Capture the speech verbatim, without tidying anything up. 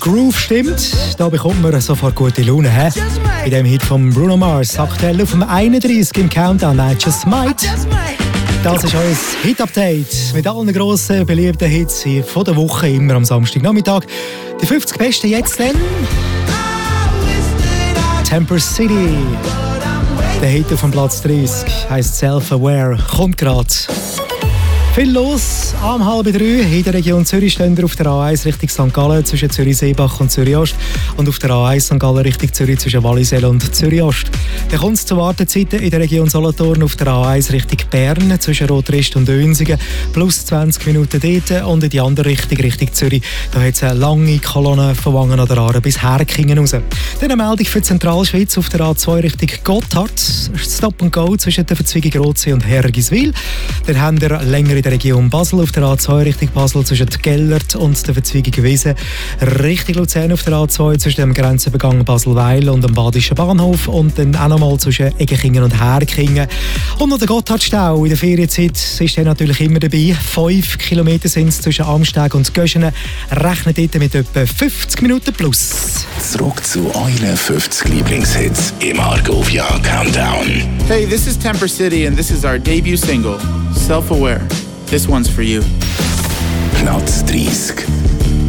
Groove stimmt, da bekommt man sofort gute Laune. He? Bei dem Hit von Bruno Mars, aktuell auf dem einunddreißig im Countdown, I Just Might. Das ist euer Hit-Update mit allen grossen, beliebten Hits hier von der Woche, immer am Samstagnachmittag. Die fünfzig besten jetzt dann. Temper City. Der Hit auf dem Platz dreißig heisst Self-Aware, kommt gerade. Viel los, am halb drei. In der Region Zürich stehen wir auf der A eins Richtung Sankt Gallen zwischen Zürich-Seebach und Zürich-Ost und auf der A eins Sankt Gallen Richtung Zürich zwischen Wallisellen und Zürich-Ost. Dann kommt es zu Wartezeiten in der Region Solothurn auf der A eins Richtung Bern zwischen Rotrist und Dönsigen plus zwanzig Minuten dort und in die andere Richtung, Richtung Zürich. Da hat es eine lange Kolonne von Wangen an der Aare bis Herkingen raus. Dann eine Meldung für die Zentralschweiz auf der A zwei Richtung Gotthard. Stop and Go zwischen der Verzweigung Rotsee und Hergiswil. Dann haben wir länger in der Region Basel auf der A zwei Richtung Basel zwischen Gellert und der Verzweigung Wiesen. Richtung Luzern auf der A zwei zwischen dem Grenzübergang Basel-Weil und dem Badischen Bahnhof und dann auch nochmal zwischen Eggekingen und Herkingen. Und noch der Gotthardstau in der Ferienzeit ist dann natürlich immer dabei. Fünf Kilometer sind es zwischen Amsteg und Göschenen. Rechnet dort mit etwa fünfzig Minuten plus. Zurück zu euren fünfzig Lieblingshits im Argovia Countdown. Hey, this is Temper City and this is our debut single, Self-Aware. This one's for you. Platz dreißig.